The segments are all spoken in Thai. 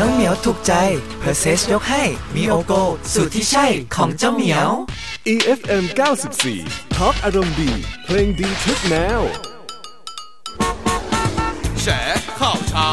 น้องเหมียวถูกใจเพอร์เซสยกให้มีโอโกสูตรที่ใช่ของเจ้าเหมียว EFM 94 Talk อารมณ์ดีเพลงดีทุกแนวแฉข่าวเช้า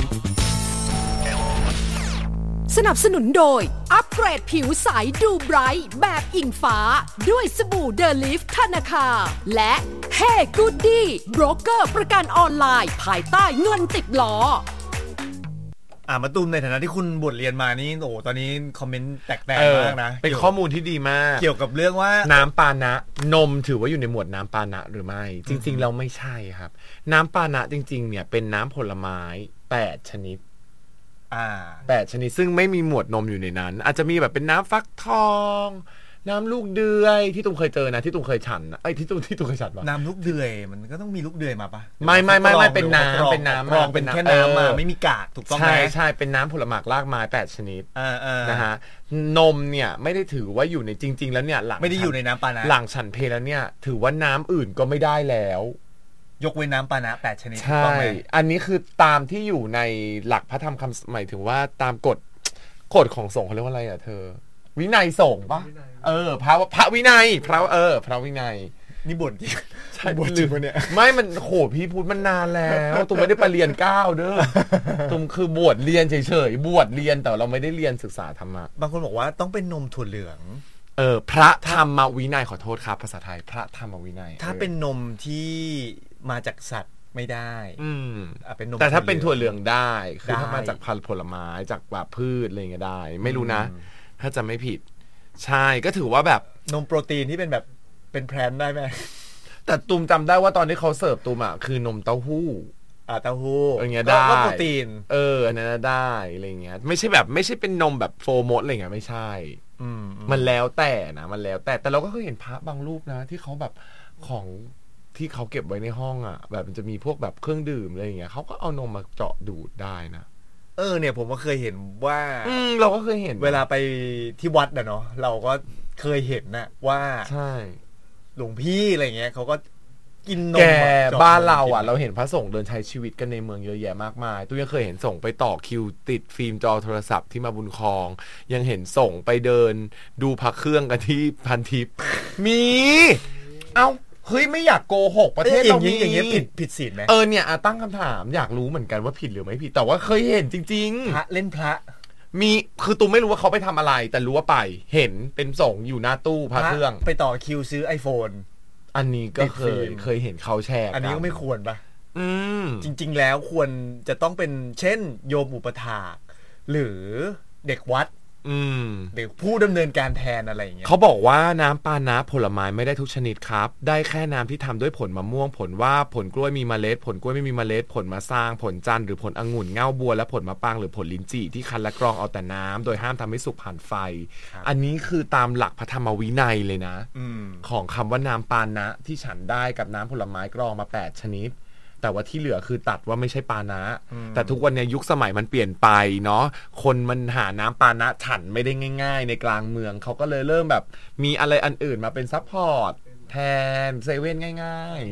สนับสนุนโดยอัปเกรดผิวใสดูไบรท์แบบอิงฟ้าด้วยสบู่เดลิฟธนาคารและเฮ้กูดดี้โบรกเกอร์ประกันออนไลน์ภายใต้เงินติดล้อมาตุ้มในฐานะที่คุณบวชเรียนมานี่โอ้ตอนนี้คอมเมนต์แตกๆมากนะเป็นข้อมูลที่ดีมากเกี่ยวกับเรื่องว่าน้ำปานะนมถือว่าอยู่ในหมวดน้ำปานะหรือไม่จริงๆเราไม่ใช่ครับน้ำปานะจริงๆเนี่ยเป็นน้ำผลไม้8ชนิด8ชนิดซึ่งไม่มีหมวดนมอยู่ในนั้นอาจจะมีแบบเป็นน้ำฟักทองน้ำลูกเดือยที่ตุ้มเคยเจอนะที่ตุ้มเคยฉันที่ตุ้มเคยฉันป่ะน้ำลูกเดือยมันก็ต้องมีลูกเดือยมาป่ะไม่เป็นน้ำรองเป็นแค่น้ำมาไม่มีกากถูกต้องไหมใช่เป็นน้ำผลไม้รากไม้8ชนิดนะฮะนมเนี่ยไม่ได้ถือว่าอยู่ในจริงๆแล้วเนี่ยหลังไม่ได้อยู่ในน้ำปานะหลังฉันเพลแล้วเนี่ยถือว่าน้ำอื่นก็ไม่ได้แล้วยกเว้นน้ำปานะ8ชนิดใช่อันนี้คือตามที่อยู่ในหลักพระธรรมคำหมายถึงว่าตามกฎของสงฆ์เขาเรียกว่าอะไรอ่ะเธอวินัยสงฆ์ปะพระวินัยพระวินัยนี่บ่นจริงใช่บ่นจริงเนี่ยไม่มันโหพี่พูดมันนานแล้วตุ้มไม่ได้ไปเรียน9เด้อตุ้มคือบวชเรียนเฉยๆบวชเรียนแต่เราไม่ได้เรียนศึกษาธรรมะบางคนบอกว่าต้องเป็นนมถั่วเหลืองพระธรรมวินัยขอโทษครับภาษาไทยพระธรรมวินัยถ้าเป็นนมที่มาจากสัตว์ไม่ได้เป็นนมแต่ถ้าเป็นถั่วเหลืองได้คือถ้ามาจากผลไม้จากแบบพืชอะไรเงี้ยได้ไม่รู้นะถ้าจะไม่ผิดใช่ก็ถือว่าแบบนมโปรตีนที่เป็นแบบเป็นแพรนได้ไหมแต่ตูมจำได้ว่าตอนที่เขาเสิร์ฟตูมอ่ะคือนมเต้าหู้เต้าหู้อย่างเงี้ยได้ก็โปรตีนอันนั้นได้อะไรเงี้ยไม่ใช่เป็นนมแบบโฟร์มดอะไรเงี้ยไม่ใช่มันแล้วแต่นะมันแล้วแต่เราก็เคยเห็นพระบางรูปนะที่เขาแบบของที่เขาเก็บไว้ในห้องอ่ะแบบมันจะมีพวกแบบเครื่องดื่มอะไรอย่างเงี้ยเขาก็เอานมมาเจาะดูดได้นะเนี่ยผมก็เคยเห็นว่าเราก็เคยเห็นเวลาไปที่วัดเนาะเราก็เคยเห็นนะว่าใช่หลวงพี่อะไรเงี้ยเขาก็กินนมแกบ้านเราอ่ะเราเห็นพระสงฆ์เดินใช้ชีวิตกันในเมืองเยอะแยะมากมายตู้ยังเคยเห็นส่งไปต่อคิวติดฟิล์มจอโทรศัพท์ที่มาบุญครองยังเห็นส่งไปเดินดูพระเครื่องกันที่พันทิพย์มีเฮ้ยไม่อยากโกหกประเทศเรามีอย่างเงี้ยผิดศีลไหมเนี่ยตั้งคำถามอยากรู้เหมือนกันว่าผิดหรือไม่ผิดแต่ว่าเคยเห็นจริงๆพระเล่นพระมีคือตูไม่รู้ว่าเขาไปทำอะไรแต่รู้ว่าไปเห็นเป็นส่งอยู่หน้าตู้พระเครื่องไปต่อคิวซื้อ iPhone อันนี้ก็เคยเห็นเขาแชร์อันนี้ก็ไม่ควรปะจริงๆแล้วควรจะต้องเป็นเช่นโยมอุปถากหรือเด็กวัดเด็กผู้ดำเนินการแทนอะไรอย่างเงี้ยเขาบอกว่าน้ำปานะผลไม้ไม่ได้ทุกชนิดครับได้แค่น้ำที่ทำด้วยผลมะม่วงผลว่าผลกล้วยมีเมล็ดผลกล้วยไม่มีเมล็ดผลมะซางผลจันทร์หรือผลองุ่นเง่าบัวและผลมะปรางหรือผลลิ้นจี่ที่คั้นและกรองเอาแต่น้ำโดยห้ามทำให้สุกผ่านไฟอันนี้คือตามหลักพระธรรมวินัยเลยนะของคำว่าน้ำปานะที่ฉันได้กับน้ำผลไม้กรองมา8ชนิดแต่ว่าที่เหลือคือตัดว่าไม่ใช่ปานะแต่ทุกวันนี้ยุคสมัยมันเปลี่ยนไปเนาะคนมันหาน้ำปานะฉันไม่ได้ง่ายๆในกลางเมืองเขาก็เลยเริ่มแบบมีอะไรอันอื่นมาเป็นซัพพอร์ตแทนเซเว่นง่าย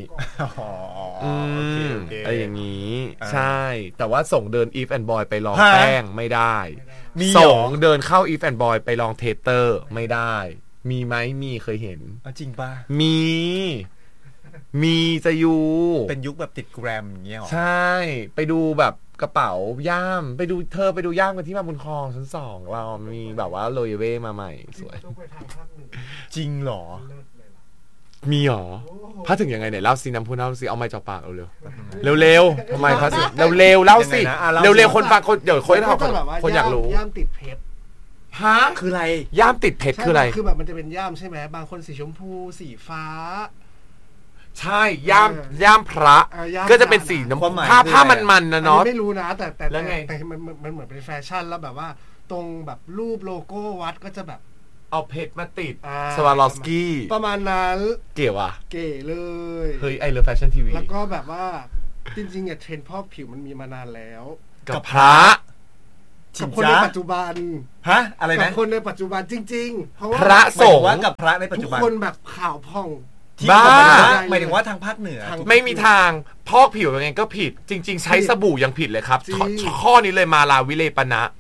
ๆอะไรอย่างนี้ใช่แต่ว่าส่งเดิน If and Boy ไปลองแป้งไม่ได้ส่งเดินเข้า If and Boy ไปลองเทเตอร์ไม่ได้มีไหมมีเคยเห็นจริงป่ะมีจะอยู่เป็นยุคแบบติดแกรมอย่างเงี้ยหรอใช่ไปดูแบบกระเป๋าย่ามไปดูย่ามกันที่มาบุญครองชั้น2เรามีแบบว่าโรยเว่มาใหม่สวยจริงเหรอมีหรอพระถึงยังไงเนี่ยเล่าซีน้ำพุเล่าซีเอาไม้จ่อปากเร็วทำไมพระเร็วเล่าสิเร็วคนฟังคนเดี๋ยวคนอยากรู้ย่ามติดเพชรคืออะไรย่ามติดเพชรคืออะไรคือแบบมันจะเป็นย่ามใช่ไหมบางคนสีชมพูสีฟ้าใช่ย่ามพระก็จะเป็นสีน้ำผ้ามันนะเนาะไม่รู้นะแต่มันเหมือนเป็นแฟชั่นแล้วแบบว่าตรงแบบรูปโลโก้วัดก็จะแบบเอาเพชรมาติดสวาลอสกี้ประมาณนั้นเก๋ว่ะเก๋เลยเฮ้ยไอเลิฟแฟชั่นทีวีแล้วก็แบบว่าจริงๆเทรนด์พอกผิวมันมีมานานแล้วกับพระกับคนในปัจจุบันอะไรนะกับคนในปัจจุบันจริงๆเพราะว่าพระสงฆ์ว่ากับพระในปัจจุบันทุกคนแบบข่าวพ่องบ้าหมายถึงว่าทางภาคเหนือไม่มีทางพอกผิวยังไงก็ผิดจริงๆใช้สบู่ยังผิดเลยครับข้อนี้เลยมาลาวิเลปนะ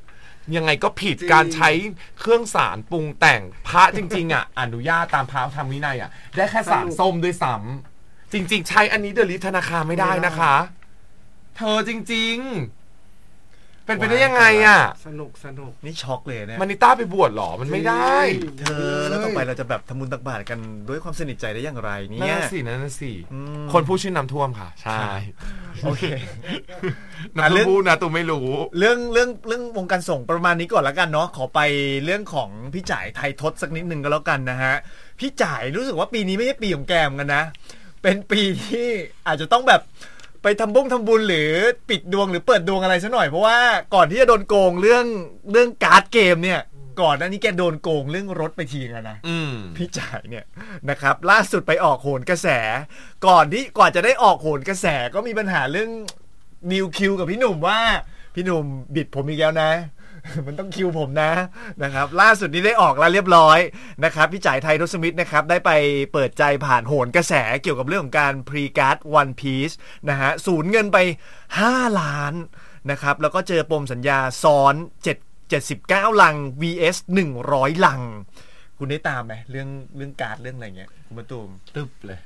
ยังไงก็ผิดการใช้เครื่องสารปรุงแต่งพระจริงๆอ่ะอนุญาตตามพระธรรมวินัยอ่ะได้แค่สารส้มด้วยซ้ำจริงๆใช้อันนี้เดลิทธนาคารไม่ได้นะคะเธอจริงๆเป็นไปได้ยังไงอ่ะสนุกนี่ช็อกเลยนะมานิต้าไปบวชหรอมันไม่ได้เธอแล้วต่อไปเราจะแบบทำบุญตักบาตรกันด้วยความสนิทใจได้อย่างไรเนี่ยนั่นสิคนผู้ชื่อน้ำท่วมค่ะใช่โอเคน้ำท่วมนะตูไม่รู้เรื่องวงการส่งประมาณนี้ก่อนแล้วกันเนาะขอไปเรื่องของพี่จ่ายไทยทศสักนิดนึงก็แล้วกันนะฮะพี่จ่ายรู้สึกว่าปีนี้ไม่ใช่ปีของแกมกันนะเป็นปีที่อาจจะต้องแบบไปทำบุญหรือปิดดวงหรือเปิดดวงอะไรซะหน่อยเพราะว่าก่อนที่จะโดนโกงเรื่องการ์ดเกมเนี่ยก่อนหน้านี้แกโดนโกงเรื่องรถไปทีแล้วนะพี่จ่ายเนี่ยนะครับล่าสุดไปออกโหนกระแสก่อนจะได้ออกโหนกระแสก็มีปัญหาเรื่องนิวคิวกับพี่หนุ่มว่าพี่หนุ่มบิดผมอีกแล้วนะมันต้องคิวผมนะครับล่าสุดนี้ได้ออกแล้วเรียบร้อยนะครับพี่จ่ายไทยทศมิตรนะครับได้ไปเปิดใจผ่านโหนกระแสเกี่ยวกับเรื่องของการพรีการ์ด One Piece นะฮะสูญเงินไป5 ล้านนะครับแล้วก็เจอปมสัญญาซ้อน79 ลัง vs 100 ลังคุณได้ตามไหมเรื่องการ์ดเรื่องอะไรเงี้ยคุณมาตูมตึบเลย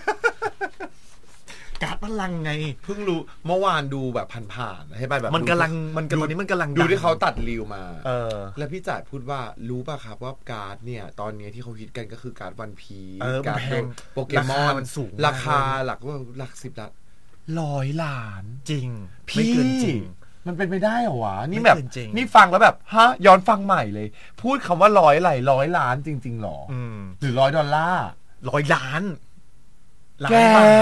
การ์ดพลังไงเพิ่งรู้เมื่อวานดูแบบผ่านๆให้ไปแบบมันกำลังตอนนี้มันกำลังดูที่เขาตัดรีวมาแล้วพี่จ่ายพูดว่ารู้ป่ะครับว่าการ์ดเนี่ยตอนนี้ที่เขาฮิตกันก็คือการ์ดวันพีการ์ดโปเกมอนมันสูงราคาหลัก10 ล้าน100 ล้านจริงพี่มันเป็นไปได้เหรอวะนี่แบบนี่ฟังแล้วแบบฮะย้อนฟังใหม่เลยพูดคำว่า100 ล้านจริงๆหรอหรือ$100 100 ล้านแก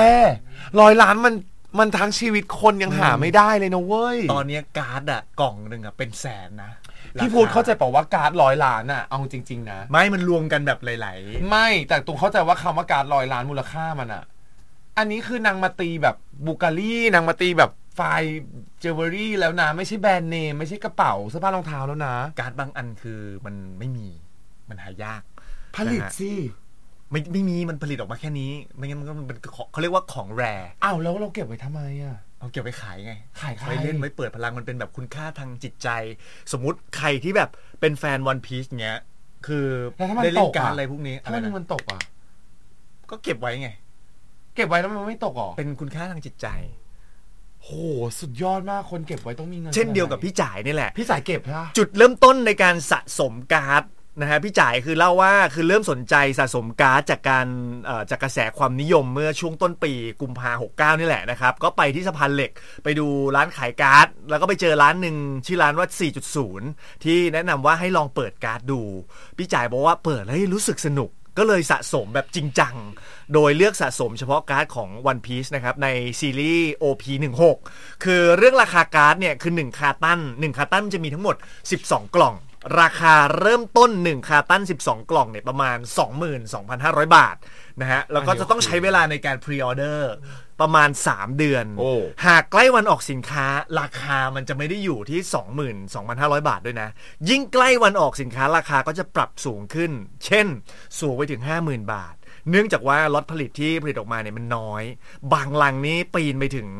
100 ล้านมันทั้งชีวิตคนยังหาไม่ได้เลยนะเว้ยตอนนี้การ์ดอะกล่องนึงอะเป็นแสนนะพี่พูดเข้าใจเปล่าว่าการ์ด100 ล้านอะเอาจริงๆนะไม่มันรวมกันแบบหลายๆไม่แต่ตูเข้าใจว่าคำว่าการ์ด100 ล้านมูลค่ามันอะอันนี้คือนางมาตีแบบบูการีนางมาตีแบบไฟเจวเวอรี่แล้วนะไม่ใช่แบรนด์เนมไม่ใช่กระเป๋าเสื้อผ้ารองเท้าแล้วนะการ์ดบางอันคือมันไม่มีมันหายากผลิตสิไม่มีมันผลิตออกมาแค่นี้ไม่งั้นมันก็เป็นเขาเรียกว่าของแรร์อ้าวแล้วเราเก็บไว้ทำไมอ่ะเอาเก็บไว้ขายไงขายไว้เล่นไว้เปิดพลังมันเป็นแบบคุณค่าทางจิตใจสมมุติใครที่แบบเป็นแฟน One Piece เงี้ยคือได้เล่นการอะไรพวกนี้ถ้ามันตกอ่ะก็เก็บไว้ไงเก็บไว้แล้วมันไม่ตกหรอเป็นคุณค่าทางจิตใจโหสุดยอดมากคนเก็บไว้ต้องมีเงินเช่นเดียวกับพี่จ่ายนี่แหละพี่จ่ายเก็บใช่ไหมจุดเริ่มต้นในการสะสมการ์ดนะฮะพี่จ่ายคือเล่าว่าคือเริ่มสนใจสะสมการ์ดจากกระแสความนิยมเมื่อช่วงต้นปีกุมภาพันธ์69นี่แหละนะครับก็ไปที่สะพานเหล็กไปดูร้านขายการ์ดแล้วก็ไปเจอร้านหนึ่งชื่อร้านว่า 4.0 ที่แนะนำว่าให้ลองเปิดการ์ดดูพี่จ่ายบอกว่าเปิดแล้วรู้สึกสนุกก็เลยสะสมแบบจริงจังโดยเลือกสะสมเฉพาะการ์ดของ One Piece นะครับในซีรีส์ OP16 คือเรื่องราคาการ์ดเนี่ยคือ1คาร์ตันจะมีทั้งหมด12กล่องราคาเริ่มต้น1คาร์ตัน12กล่องเนี่ยประมาณ 22,500 บาทนะฮะแล้วก็จะต้องใช้เวลาในการพรีออเดอร์ประมาณ3เดือนหากใกล้วันออกสินค้าราคามันจะไม่ได้อยู่ที่ 22,500 บาทด้วยนะยิ่งใกล้วันออกสินค้าราคาก็จะปรับสูงขึ้นเช่นสูงไปถึง 50,000 บาทเนื่องจากว่าล็อตผลิตที่ผลิตออกมาเนี่ยมันน้อยบางลังนี้ปีนไปถึง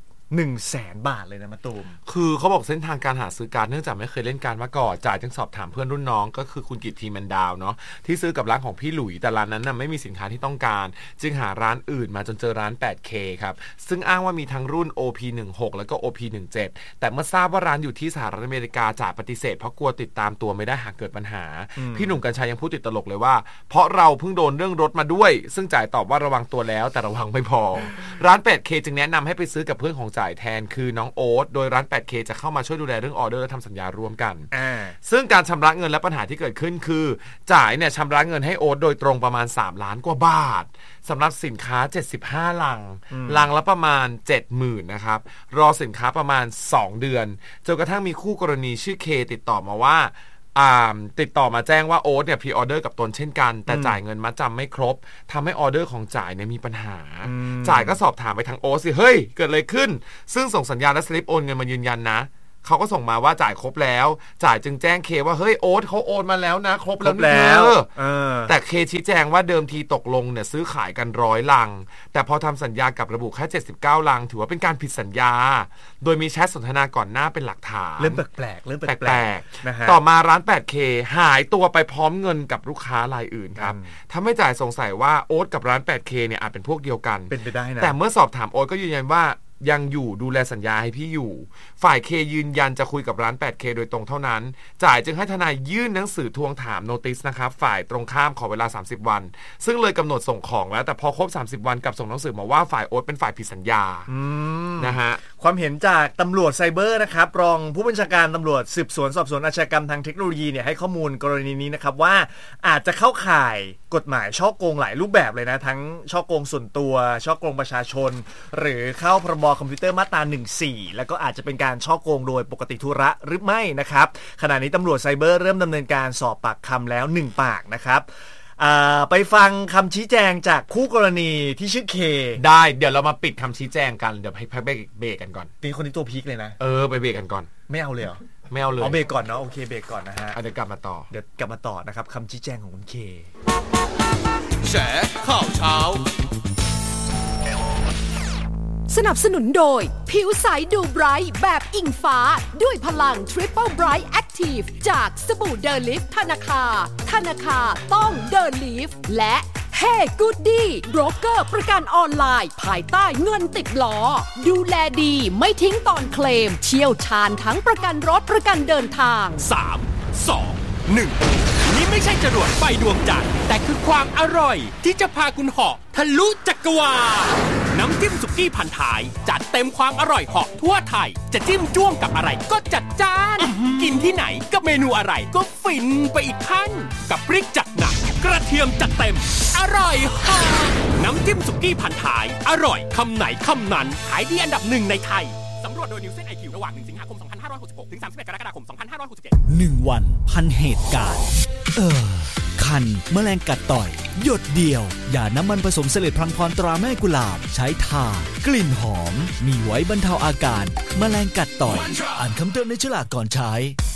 100,000 บาทเลยนะมะตูมคือเขาบอกเส้นทางการหาซื้อการ์ดเนื่องจากไม่เคยเล่นการ์ดมาก่อนจ่ายจึงสอบถามเพื่อนรุ่นน้องก็คือคุณกิตทีแมนดาวเนาะที่ซื้อกับร้านของพี่หลุยแต่ร้านนั้นน่ะไม่มีสินค้าที่ต้องการจึงหาร้านอื่นมาจนเจอร้าน 8K ครับซึ่งอ้างว่ามีทั้งรุ่น OP16 แล้วก็ OP17 แต่เมื่อทราบว่าร้านอยู่ที่สหรัฐอเมริกาจ่ายปฏิเสธเพราะกลัวติดตามตัวไม่ได้หากเกิดปัญหาพี่หนุ่มกรรชัยยังพูดติดตลกเลยว่าเพราะเราเพิ่งโดนเรื่องรถมาด้วยซึ่งจ่ายตอบว่าระวังตัวแล้วแต่ระวังไม่พอร้าน 8K จึงแนะนำให้ไปซื้อกับเพื่อนของจ่ายแทนคือน้องโอ๊ตโดยร้าน 8K จะเข้ามาช่วยดูแลเรื่องออเดอร์และทำสัญญาร่วมกันซึ่งการชำระเงินและปัญหาที่เกิดขึ้นคือจ่ายเนี่ยชำระเงินให้โอ๊ตโดยตรงประมาณ3 ล้านกว่าบาทสำหรับสินค้า75ลังละประมาณ 70,000 นะครับรอสินค้าประมาณ2เดือนจนกระทั่งมีคู่กรณีชื่อเคติดต่อมาว่าติดต่อมาแจ้งว่าโอ๊ตเนี่ยพรีออเดอร์กับตนเช่นกันแต่จ่ายเงินมัดจำไม่ครบทำให้ออเดอร์ของจ่ายเนี่ยมีปัญหาจ่ายก็สอบถามไปทางโอ๊ตสิเฮ้ยเกิดอะไรขึ้นซึ่งส่งสัญญาณและสลิปโอนเงินมายืนยันนะเขาก็ส่งมาว่าจ่ายครบแล้วจ่ายจึงแจ้งเคว่าเฮ้ยโอ๊ตเขาโอนมาแล้วนะครบแล้วแต่เคชี้แจงว่าเดิมทีตกลงเนี่ยซื้อขายกัน100 ลังแต่พอทำสัญญากับระบุแค่79 ลังถือว่าเป็นการผิดสัญญาโดยมีแชทสนทนาก่อนหน้าเป็นหลักฐานเริ่มแปลกๆเริ่มแปลกๆนะฮะต่อมาร้าน 8K หายตัวไปพร้อมเงินกับลูกค้ารายอื่นครับทำให้จ่ายสงสัยว่าโอ๊ตกับร้าน 8K เนี่ยอาจเป็นพวกเดียวกันเป็นไปได้นะแต่เมื่อสอบถามโอ๊ตก็ยืนยันว่ายังอยู่ดูแลสัญญาให้พี่อยู่ฝ่ายเคยืนยันจะคุยกับร้าน 8K โดยตรงเท่านั้นจ่ายจึงให้ทนายยื่นหนังสือทวงถามโนติสนะครับฝ่ายตรงข้ามขอเวลา30 วันซึ่งเลยกำหนดส่งของแล้วแต่พอครบ30 วันกับส่งหนังสือมาว่าฝ่ายโอ๊ตเป็นฝ่ายผิดสัญญานะฮะความเห็นจากตำรวจไซเบอร์นะครับรองผู้บัญชาการตำรวจสืบสวนสอบสวนอาชญากรรมทางเทคโนโลยีเนี่ยให้ข้อมูลกรณีนี้นะครับว่าอาจจะเข้าข่ายกฎหมายฉ้อโกงหลายรูปแบบเลยนะทั้งฉ้อโกงส่วนตัวฉ้อโกงประชาชนหรือเข้าพรบคอมพิวเตอร์มาตรา14แล้วก็อาจจะเป็นการฉ้อโกงโดยปกติธุระหรือไม่นะครับขณะนี้ตำรวจไซเบอร์เริ่มดำเนินการสอบปากคำแล้ว1 ปากนะครับไปฟังคำชี้แจงจากคู่กรณีที่ชื่อเคได้เดี๋ยวเรามาปิดคำชี้แจงกันเดี๋ยวให้เบรกกันก่อนนี่คนที่ตัวพีคเลยนะไปเบรกกันก่อนไม่เอาเลยเหรอไม่เอาเลยเบรกก่อนเนาะโอเคเบรกก่อนนะฮะเดี๋ยวกลับมาต่อนะครับคำชี้แจงของคุณเคแฉข่าวเช้าสนับสนุนโดยผิวใสดูไบรท์แบบอิงฟ้าด้วยพลัง Triple Bright Active จากสบู่เดอลิฟธนาคารต้องเดอลิฟและ Hey Goody โบรกเกอร์ประกันออนไลน์ภายใต้เงินติดล้อดูแลดีไม่ทิ้งตอนเคลมเชี่ยวชาญทั้งประกันรถประกันเดินทาง 3 2 1นี่ไม่ใช่จรวดไฟดวงจันทร์แต่คือความอร่อยที่จะพาคุณเหาะทะลุจักรวาลน้ำจิ้มสุกี้พันท้ายจัดเต็มความอร่อยเหาะทั่วไทยจะจิ้มจ้วงกับอะไรก็จัดจ้านกินที่ไหนกับเมนูอะไรก็ฟินไปอีกขั้นกับพริกจัดหนักกระเทียมจัดเต็มอร่อยเหาะน้ำจิ้มสุกี้พันท้ายอร่อยคำไหนคำนั้นขายดีอันดับ1ในไทยสำรวจโดยนิวเซน IQ ระหว่าง1 สิงหาคม 2566 ถึง 31 กรกฎาคม 2567 1 วันพันเหตุการณ์คันแมลงกัดต่อยหยดเดียวยาน้ำมันผสมเสลดพลังพรตราแม่กุหลาบใช้ทากลิ่นหอมมีไว้บรรเทาอาการแมลงกัดต่อยอ่านคำเตือนในฉลากก่อนใช้